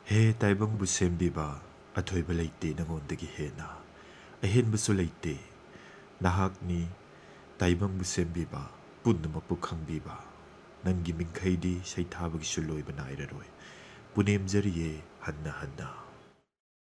ꯍꯦ ꯇꯥꯏꯕꯪꯕꯨ ꯁꯦꯝꯕꯤꯕ ꯑꯊꯣꯏꯕ ꯂꯩꯇꯦ ꯅꯉꯣꯟꯗꯒꯤ ꯍꯦꯟꯅ ꯑꯍꯦꯟꯕꯁꯨ ꯂꯩꯇꯦ ꯅꯍꯥꯛꯅꯤ ꯇꯥꯏꯕꯪꯕꯨ ꯁꯦꯝꯕꯤꯕ ꯄꯨꯝꯅꯃꯛꯄꯨ ꯈꯪꯕꯤꯕ ꯅꯪꯒꯤ ꯃꯤꯡꯈꯩꯗꯤ ꯁꯩꯊꯥꯕꯒꯤꯁꯨ ꯂꯣꯏꯕ ꯅꯥꯏꯔꯔꯣꯏ ꯄꯨꯅꯦꯝꯖꯔꯤꯌꯦ ꯍꯟꯅ ꯍꯟꯅ